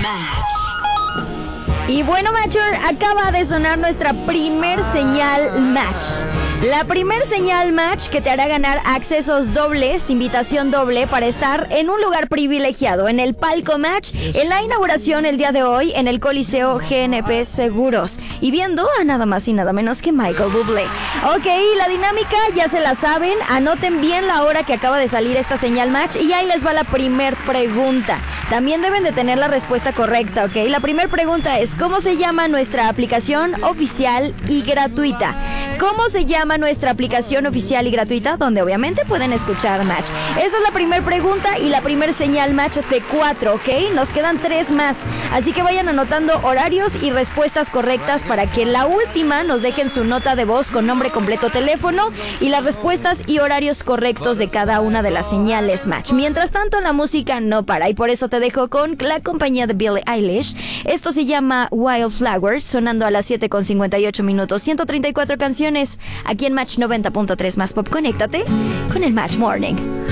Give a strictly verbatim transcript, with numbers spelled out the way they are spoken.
Match. Y bueno, Matcher, acaba de sonar nuestra primer señal match. La primer señal match que te hará ganar accesos dobles, invitación doble para estar en un lugar privilegiado en el palco match en la inauguración el día de hoy en el Coliseo G N P Seguros y viendo a nada más y nada menos que Michael Bublé. Ok, la dinámica ya se la saben, anoten bien la hora que acaba de salir esta señal match y ahí les va la primer pregunta. También deben de tener la respuesta correcta, ok. La primera pregunta es, ¿cómo se llama nuestra aplicación oficial y gratuita? ¿Cómo se llama nuestra aplicación oficial y gratuita? Donde obviamente pueden escuchar Match. Esa es la primera pregunta y la primera señal match de cuatro, ¿ok? Nos quedan tres más. Así que vayan anotando horarios y respuestas correctas para que la última nos dejen su nota de voz con nombre completo, teléfono y las respuestas y horarios correctos de cada una de las señales match. Mientras tanto, la música no para y por eso te dejo con la compañía de Billie Eilish. Esto se llama Wildflower, sonando a las siete con cincuenta y ocho minutos, ciento treinta y cuatro canciones, aquí en Match noventa punto tres más Pop. Conéctate con el Match Morning.